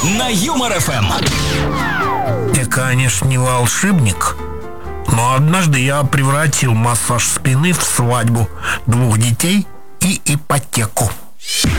на Юмор ФМ. Я, конечно, не волшебник, но однажды я превратил массаж спины в свадьбу, 2 детей и ипотеку.